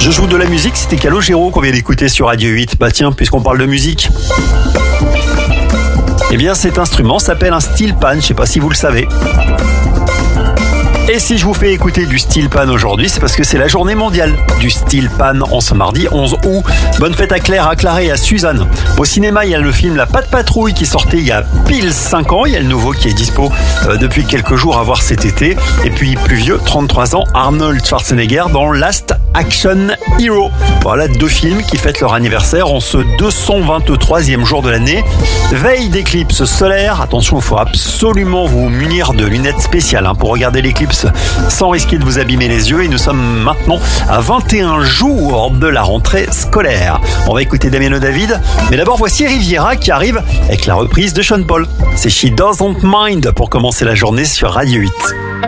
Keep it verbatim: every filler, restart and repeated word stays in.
Je joue de la musique, c'était Calogero qu'on vient d'écouter sur Radio huit. Bah tiens, puisqu'on parle de musique. Eh bien, cet instrument s'appelle un steel pan, je sais pas si vous le savez. Et si je vous fais écouter du steel pan aujourd'hui, c'est parce que c'est la journée mondiale du steel pan en ce mardi onze août. Bonne fête à Claire, à Clara et à Suzanne. Au cinéma, il y a le film La Patte Patrouille qui sortait il y a pile cinq ans. Il y a le nouveau qui est dispo euh, depuis quelques jours à voir cet été. Et puis plus vieux, trente-trois ans, Arnold Schwarzenegger dans Last Action Hero. Voilà deux films qui fêtent leur anniversaire en ce deux cent vingt-troisième jour de l'année. Veille d'éclipse solaire. Attention, il faut absolument vous munir de lunettes spéciales hein, pour regarder l'éclipse sans risquer de vous abîmer les yeux. Et nous sommes maintenant à vingt et un jours de la rentrée scolaire. On va écouter Damiano David, mais d'abord voici Riviera qui arrive avec la reprise de Sean Paul. C'est She Doesn't Mind pour commencer la journée sur Radio huit.